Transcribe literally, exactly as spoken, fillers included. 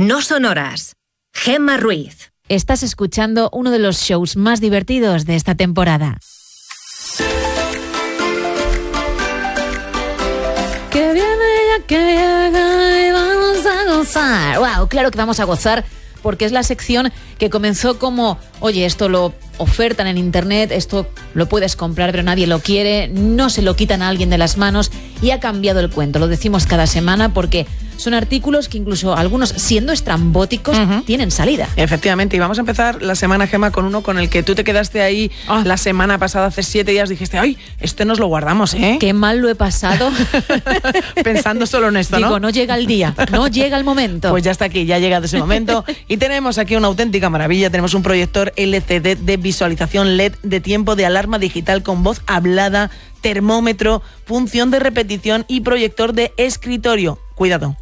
No sonoras. Gemma Ruiz. Estás escuchando uno de los shows más divertidos de esta temporada. Que viene ya que llega y vamos a gozar. Wow, claro que vamos a gozar porque es la sección que comenzó como, oye, esto lo ofertan en internet, esto lo puedes comprar pero nadie lo quiere, no se lo quitan a alguien de las manos y ha cambiado el cuento. Lo decimos cada semana porque son artículos que incluso algunos, siendo estrambóticos, uh-huh. tienen salida. Efectivamente, y vamos a empezar la semana, Gemma, con uno con el que tú te quedaste ahí oh. la semana pasada, hace siete días, dijiste, ¡ay, este nos lo guardamos, eh! Qué mal lo he pasado. Pensando solo en esto, ¿no? Digo, no llega el día, no llega el momento. Pues ya está aquí, ya ha llegado ese momento. Y tenemos aquí una auténtica maravilla, tenemos un proyector L C D de visualización L E D de tiempo de alarma digital con voz hablada, termómetro, función de repetición y proyector de escritorio. Cuidado,